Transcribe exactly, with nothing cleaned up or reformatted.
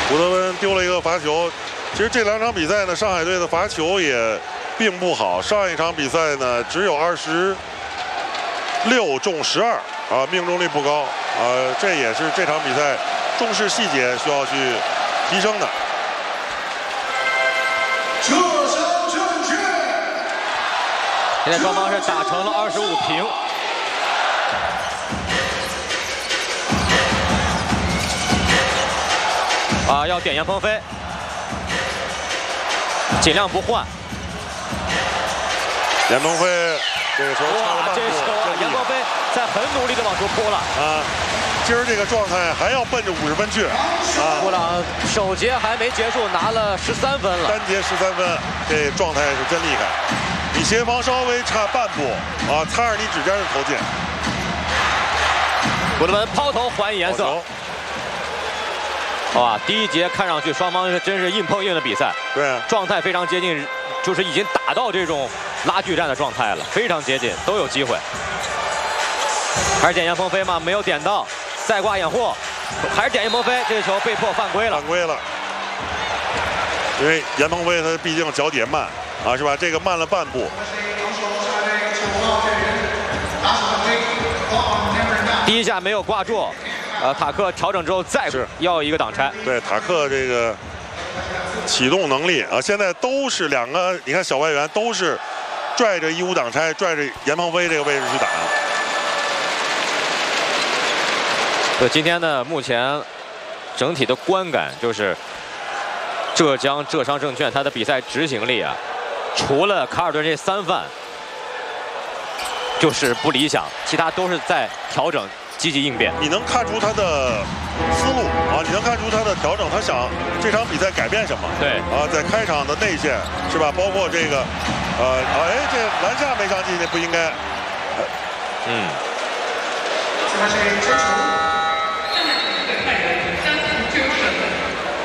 古德温丢了一个罚球。其实这两场比赛呢，上海队的罚球也并不好。上一场比赛呢，只有二十六中十二啊，命中率不高。呃，这也是这场比赛重视细节需要去提升的。 现在双方是打成了二十五平。啊，要点严鹏飞，尽量不换。 严鹏飞这个球， 哇，这球啊，严鹏飞在很努力的往出扑了啊。今儿这个状态还要奔着五十分去啊！ 布朗首节还没结束，拿了十三分了， 单节十三分，这状态是真厉害。比协防稍微差半步啊，擦着你指尖就投进。 古德温抛投还以颜色。哇，第一节看上去双方是真是硬碰硬的比赛， 对、啊， 状态非常接近，就是已经打到这种拉锯战的状态了，非常接近，都有机会。还是点严鹏飞吗？没有点到，再挂掩护，还是点严鹏飞，这个球被迫犯规了。 犯规了，因为严鹏飞他毕竟脚底慢啊，是吧？这个慢了半步。 第一下没有挂住。呃，塔克调整之后再要一个挡拆。 对，塔克这个启动能力啊，现在都是两个，你看小外援都是拽着一五挡拆，拽着严鹏飞这个位置去打。 对，今天呢，目前整体的观感就是浙江浙商证券它的比赛执行力啊，除了卡尔顿这三犯就是不理想，其他都是在调整。积极应变， 你能看出他的思路啊，你能看出他的调整，他想这场比赛改变什么？ 对啊，在开场的内线是吧？包括这个，呃，哎，这篮下没上进，这不应该。 嗯。